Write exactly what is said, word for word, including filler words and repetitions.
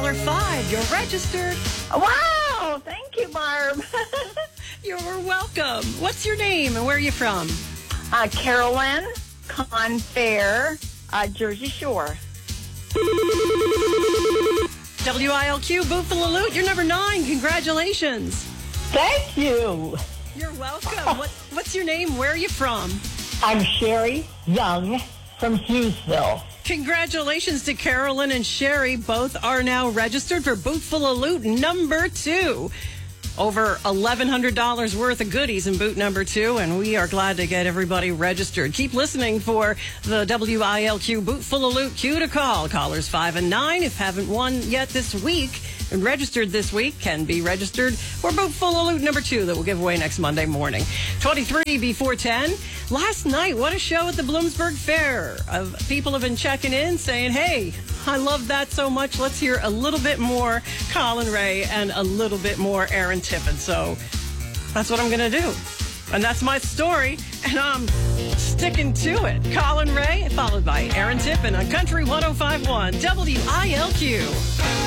caller five. You're registered. Wow, thank you, Barb. You're welcome. What's your name and where are you from? uh, Carolyn Confair, uh, Jersey Shore. W I L Q, Boot-Full-of-Loot. You're number nine. Congratulations. Thank you. You're welcome. What, what's your name? Where are you from? I'm Sherry Young from Hughesville. Congratulations to Carolyn and Sherry. Both are now registered for Boot-Full-of-Loot number two. Over eleven hundred dollars worth of goodies in boot number two, and we are glad to get everybody registered. Keep listening for the W I L Q Boot-Full-of-Loot cue to call. Callers five and nine, if haven't won yet this week and registered this week, can be registered for Boot-Full-of-Loot number two that we'll give away next Monday morning. twenty-three before ten. Last night, what a show at the Bloomsburg Fair. Of people have been checking in saying, hey, I love that so much. Let's hear a little bit more Colin Ray and a little bit more Aaron Tippin. So that's what I'm going to do. And that's my story. And I'm sticking to it. Colin Ray, followed by Aaron Tippin on Country one oh five point one W I L Q.